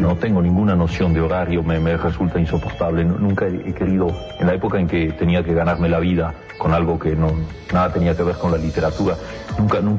no tengo ninguna noción de horario, me resulta insoportable. Nunca he querido, en la época en que tenía que ganarme la vida con algo que nada tenía que ver con la literatura, nunca